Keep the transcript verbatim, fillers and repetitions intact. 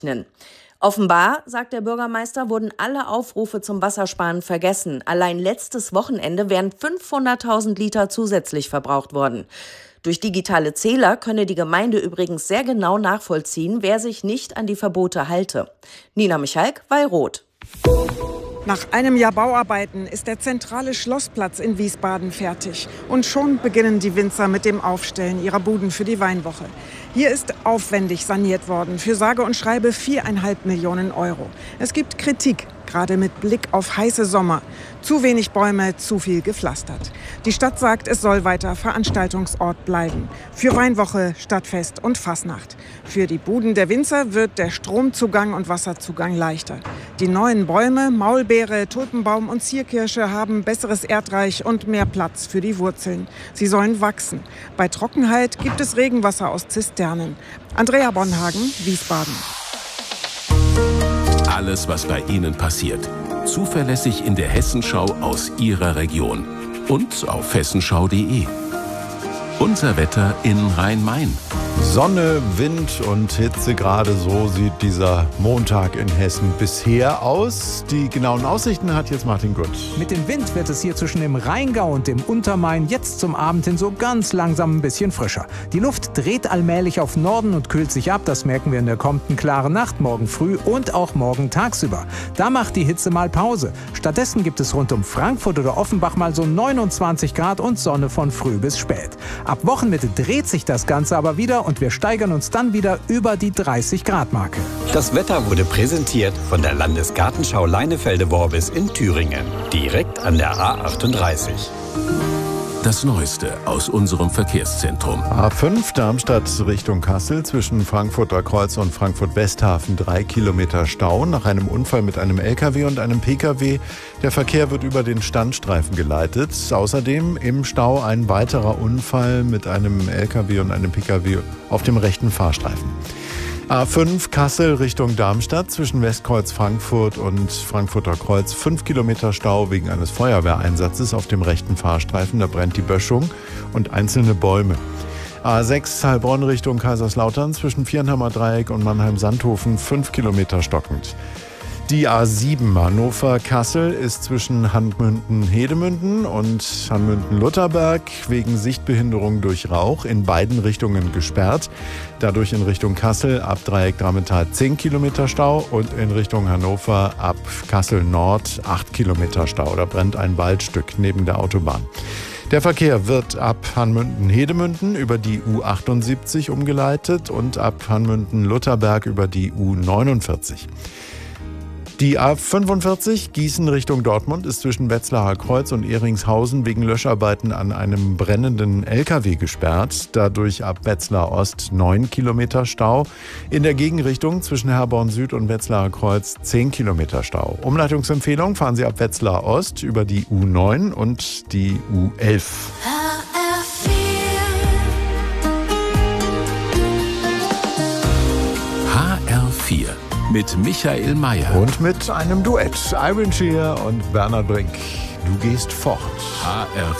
Offenbar, sagt der Bürgermeister, wurden alle Aufrufe zum Wassersparen vergessen. Allein letztes Wochenende wären fünfhunderttausend Liter zusätzlich verbraucht worden. Durch digitale Zähler könne die Gemeinde übrigens sehr genau nachvollziehen, wer sich nicht an die Verbote halte. Nina Michalk, Wallroth. Nach einem Jahr Bauarbeiten ist der zentrale Schlossplatz in Wiesbaden fertig. Und schon beginnen die Winzer mit dem Aufstellen ihrer Buden für die Weinwoche. Hier ist aufwendig saniert worden, für sage und schreibe viereinhalb Millionen Euro. Es gibt Kritik, gerade mit Blick auf heiße Sommer. Zu wenig Bäume, zu viel gepflastert. Die Stadt sagt, es soll weiter Veranstaltungsort bleiben. Für Weinwoche, Stadtfest und Fasnacht. Für die Buden der Winzer wird der Stromzugang und Wasserzugang leichter. Die neuen Bäume, Maulbeere, Tulpenbaum und Zierkirsche haben besseres Erdreich und mehr Platz für die Wurzeln. Sie sollen wachsen. Bei Trockenheit gibt es Regenwasser aus Zisternen. Andrea Bonhagen, Wiesbaden. Alles, was bei Ihnen passiert. Zuverlässig in der Hessenschau aus Ihrer Region. Und auf hessenschau punkt de. Unser Wetter in Rhein-Main. Sonne, Wind und Hitze, gerade so sieht dieser Montag in Hessen bisher aus. Die genauen Aussichten hat jetzt Martin Gutt. Mit dem Wind wird es hier zwischen dem Rheingau und dem Untermain jetzt zum Abend hin so ganz langsam ein bisschen frischer. Die Luft dreht allmählich auf Norden und kühlt sich ab. Das merken wir in der kommenden klaren Nacht, morgen früh und auch morgen tagsüber. Da macht die Hitze mal Pause. Stattdessen gibt es rund um Frankfurt oder Offenbach mal so neunundzwanzig Grad und Sonne von früh bis spät. Ab Wochenmitte dreht sich das Ganze aber wieder und wir steigern uns dann wieder über die dreißig Grad Marke. Das Wetter wurde präsentiert von der Landesgartenschau Leinefelde-Worbis in Thüringen, direkt an der A achtunddreißig. Das Neueste aus unserem Verkehrszentrum. A fünf Darmstadt Richtung Kassel zwischen Frankfurter Kreuz und Frankfurt-Westhafen drei Kilometer Stau nach einem Unfall mit einem L K W und einem P K W. Der Verkehr wird über den Standstreifen geleitet. Außerdem im Stau ein weiterer Unfall mit einem L K W und einem P K W auf dem rechten Fahrstreifen. A fünf Kassel Richtung Darmstadt zwischen Westkreuz Frankfurt und Frankfurter Kreuz fünf Kilometer Stau wegen eines Feuerwehreinsatzes auf dem rechten Fahrstreifen. Da brennt die Böschung und einzelne Bäume. A sechs Heilbronn Richtung Kaiserslautern zwischen Viernheimer Dreieck und Mannheim-Sandhofen fünf Kilometer stockend. Die A sieben Hannover-Kassel ist zwischen Hanmünden-Hedemünden und Hanmünden-Lutherberg wegen Sichtbehinderung durch Rauch in beiden Richtungen gesperrt. Dadurch in Richtung Kassel ab Dreieck Drammental zehn Kilometer Stau und in Richtung Hannover ab Kassel Nord acht Kilometer Stau. Da brennt ein Waldstück neben der Autobahn. Der Verkehr wird ab Hanmünden-Hedemünden über die U achtundsiebzig umgeleitet und ab Hanmünden-Lutherberg über die U neunundvierzig. Die A fünfundvierzig Gießen Richtung Dortmund ist zwischen Wetzlarer Kreuz und Ehringshausen wegen Löscharbeiten an einem brennenden L K W gesperrt. Dadurch ab Wetzlar Ost neun Kilometer Stau. In der Gegenrichtung zwischen Herborn Süd und Wetzlarer Kreuz zehn Kilometer Stau. Umleitungsempfehlung: fahren Sie ab Wetzlar Ost über die U neun und die U elf. H R vier. Mit Michael Mayer. Und mit einem Duett. Iron Shear und Bernhard Brink. Du gehst fort. H R